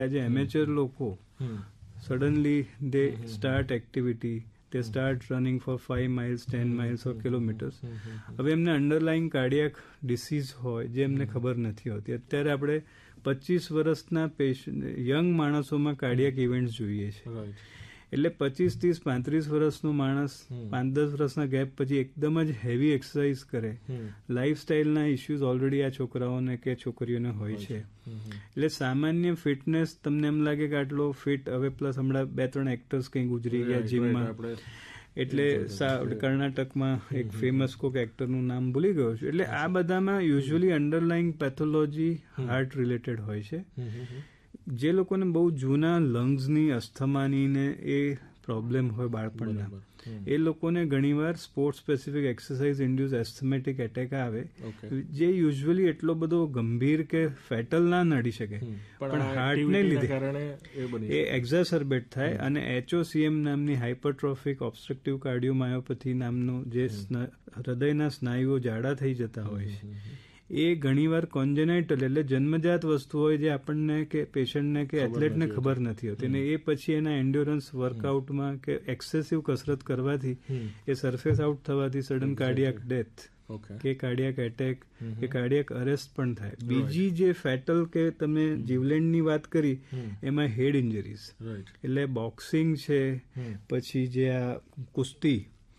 આજે એમેચર લોકો suddenly they start activity, they start running for 5 miles, 10 miles or kilometers. હવે એમને અંડરલાઇંગ કાર્ડિયાક ડિસીઝ હોય જે એમને ખબર નથી હોતી. અત્યારે આપણે 25 વર્ષના યંગ માણસોમાં કાર્ડિયાક ઇવેન્ટ્સ જોઈએ છે. એટલે 25, 30, 35 વર્ષનો માણસ 5-10 વર્ષના ગેપ પછી એકદમ જ હેવી એક્સરસાઇઝ કરે, લાઇફસ્ટાઇલના ઇસ્યુઝ ઓલરેડી આ છોકરાઓને કે છોકરીઓને હોય છે. એટલે સામાન્ય ફિટનેસ તમને એમ લાગે કે આટલો ફિટ, હવે પ્લસ હમણાં 2-3 એક્ટર્સ કંઈ ગુજરી ગયા જીમમાં, એટલે કર્ણાટકમાં એક ફેમસ કોક એક્ટરનું નામ ભૂલી ગયો છું. એટલે આ બધામાં usually underlying pathology heart related હોય છે. જે લોકોને બહુ જૂના લંગ્સની, અસ્થમાની ને એ પ્રોબ્લેમ હોય બાળપણના, એ લોકોને ઘણીવાર sport specific exercise induce એસ્થમેટિક attack આવે, જે યુઝ્યુઅલી એટલો બધો ગંભીર કે ફેટલ ના નડી શકે, પણ હાર્ટને લીધે એ એક્ઝાસર્બેટ થાય અને HOCM નામની હાઇપરટ્રોફિક ઓબ્સ્ટ્રક્ટિવ કાર્ડિયોમાયોપેથી નામનું જે હૃદયના સ્નાયુઓ જાડા થઈ જતા હોય છે, એ ઘણીવાર કોન્જેનાઇટલ એટલે જન્મજાત વસ્તુ હોય જે આપણને કે પેશન્ટને કે એથ્લેટને ખબર નથી હોતી, અને એ પછી એના એન્ડ્યોરન્સ વર્કઆઉટમાં કે એક્સેસિવ કસરત કરવાથી, એ સરફેસ આઉટ થવાથી સડન કાર્ડિયાક ડેથ કે કાર્ડિયાક એટેક કે કાર્ડિયાક અરેસ્ટ પણ થાય. બીજી જે ફેટલ કે તમે જીવલેણની વાત કરી, એમાં હેડ ઇન્જરીઝ, એટલે બોક્સિંગ છે, પછી જે આ કુસ્તી,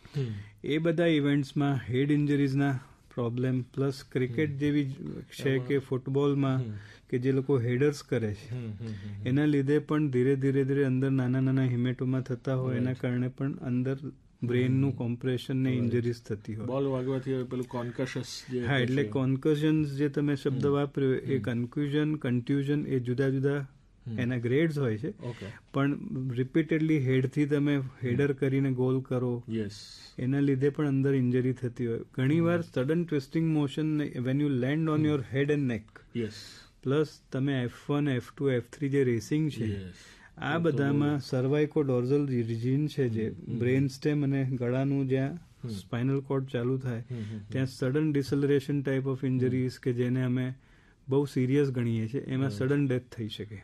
એ બધા ઇવેન્ટ્સમાં હેડ ઇન્જરીઝના પ્રોબ્લેમ, પ્લસ ક્રિકેટ જેવી છે કે ફૂટબોલમાં કે જે લોકો હેડર્સ કરે છે, એના લીધે પણ ધીરે ધીરે અંદર નાના નાના હિમેટોમાં થતા હોય, એના કારણે પણ અંદર બ્રેનનું કોમ્પ્રેશન ને ઇન્જરીઝ થતી હોય. બોલ વાગવાથી પેલું કોન્કશસ, હા, એટલે કોન્કશન્સ જે તમે શબ્દ વાપર્યો, એ કન્ફ્યુઝન, કન્ટ્યુઝન, એ જુદા જુદા એના ગ્રેડ્સ હોય છે. પણ રિપીટેડલી હેડથી તમે હેડર કરીને ગોલ કરો, એના લીધે પણ અંદર ઇન્જરી થતી હોય. ઘણીવાર sudden twisting motion when you land on your head and નેક, પ્લસ તમે F1, F2, F3 જે રેસિંગ છે, આ બધામાં સર્વાઇકો ડોર્ઝલ રિજિન છે, જે બ્રેન સ્ટેમ અને ગળાનું જ્યાં સ્પાઇનલ કોર્ડ ચાલુ થાય, ત્યાં સડન ડિસલરેશન ટાઈપ ઓફ ઇન્જરીઝ કે જેને અમે બહુ સિરિયસ ગણીએ છીએ, એમાં સડન ડેથ થઈ શકે.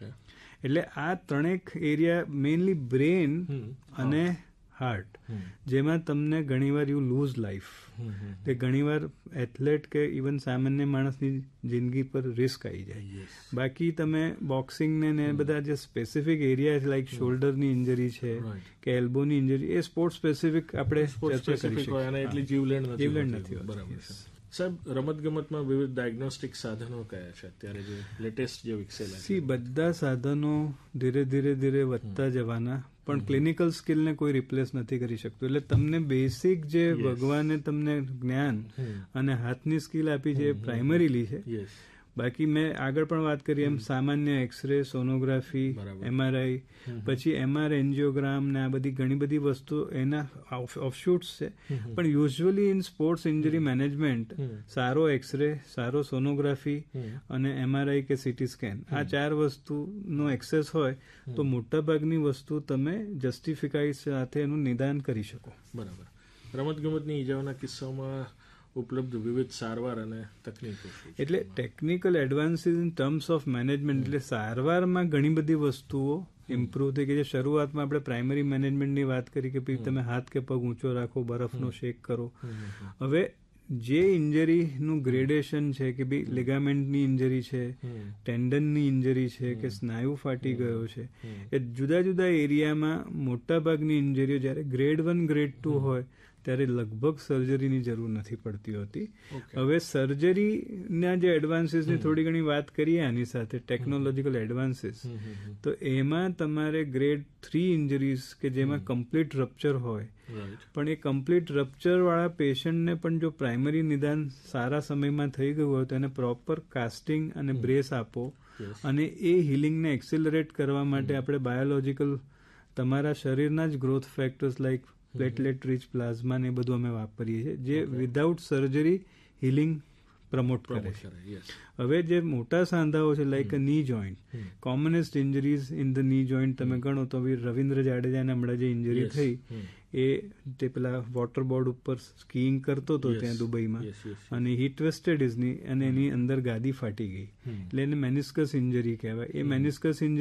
એટલે આ ત્રણેક એરિયા, મેઇનલી બ્રેન અને હાર્ટ, જેમાં તમને ઘણીવાર યુ લૂઝ લાઈફ, તે ઘણીવાર એથ્લેટ કે ઇવન સામાન્ય માણસની જિંદગી પર રિસ્ક આવી જાય. બાકી તમે બોક્સિંગ ને બધા જે સ્પેસિફિક એરિયા લાઈક શોલ્ડરની ઇન્જરી છે કે એલ્બોની ઇન્જરી, એ સ્પોર્ટ સ્પેસિફિક આપણે ચર્ચા કરી શકીએ, એટલી જીવલેણ નથી. બરાબર. સાહેબ, રમતગમતમાં વિવિધ ડાયગ્નોસ્ટિક સાધનો કયા છે અત્યારે જે લેટેસ્ટ જે વિકસેલા છે? બધા સાધનો ધીરે ધીરે વધતા જવાના, પણ ક્લિનિકલ સ્કિલને કોઈ રિપ્લેસ નથી કરી શકતું. એટલે તમને બેસિક જે ભગવાને તમને જ્ઞાન અને હાથની સ્કિલ આપી છે, એ પ્રાઇમરીલી છે. બાકી મેં આગળ પણ વાત કરી એમ સામાન્ય એક્સરે, સોનોગ્રાફી, MRI, પછી MR એન્જિયોગ્રામ ને આ બધી ઘણી બધી વસ્તુ એના ઓફશૂટ્સ છે. પણ usually in sports injury management સારો એક્સરે, સારો સોનોગ્રાફી અને MRI કે CT સ્કેન, આ 4 વસ્તુનો એક્સેસ હોય તો મોટાભાગની વસ્તુ તમે જસ્ટિફિકાઈ સાથે એનું નિદાન કરી શકો. બરાબર. રમતગમતની ઈજાઓના કિસ્સામાં ઉપલબ્ધ વિવિધ સારવાર અને તકનીકો? એટલે technical advances in terms of management, એટલે સારવારમાં ઘણી બધી વસ્તુઓ ઇમ્પ્રુવ થઈ ગઈ છે. શરૂઆતમાં આપણે પ્રાઇમરી મેનેજમેન્ટની વાત કરી કે તમે હાથ કે પગ ઊંચો રાખો, બરફનો શેક કરો. હવે જે ઇન્જરીનું ગ્રેડેશન છે કે ભાઈ લિગામેન્ટની ઇન્જરી છે, ટેન્ડનની ઇન્જરી છે કે સ્નાયુ ફાટી ગયો છે, એ જુદા જુદા એરિયામાં મોટાભાગની ઇન્જરીઓ જ્યારે ગ્રેડ 1, ગ્રેડ 2 હોય ત્યારે લગભગ સર્જરીની જરૂર નથી પડતી હોતી. હવે સર્જરીના જે એડવાન્સીસની થોડી ઘણી વાત કરીએ આની સાથે, ટેકનોલોજીકલ એડવાન્સીસ, તો એમાં તમારે ગ્રેડ 3 ઇન્જરીઝ કે જેમાં કમ્પ્લીટ રપ્ચર હોય, પણ એ કમ્પ્લીટ રપ્ચર વાળા પેશન્ટને પણ જો પ્રાઇમરી નિદાન સારા સમયમાં થઈ ગયું હોય તો એને પ્રોપર કાસ્ટિંગ અને બ્રેસ આપો, અને એ હિલિંગને એક્સિલરેટ કરવા માટે આપણે બાયોલોજીકલ તમારા શરીરના જ growth factors like platelet rich plasma ને એ બધું અમે વાપરીએ છીએ, જે વિધાઉટ સર્જરી હિલિંગ પ્રમોટ કરે છે. હવે જે મોટા સાંધાઓ છે લાઈક ની જોઈન્ટ, કોમનેસ્ટ ઇન્જરીઝ ઇન ધ ની જોઈન્ટ તમે ગણો તો રવિન્દ્ર જાડેજાને હમણાં જે ઇન્જરી થઈ એ તે પેલા વોટર બોર્ડ ઉપર સ્કીઇંગ કરતો હતો ત્યાં દુબઈમાં, અને હી ટ્વિસ્ટેડ ઇઝ ની અને એની અંદર ગાદી ફાટી ગઈ, એટલે એને મેનિસ્કસ ઇન્જરી કહેવાય. એ મેનિસ્કસ ઇન્જરી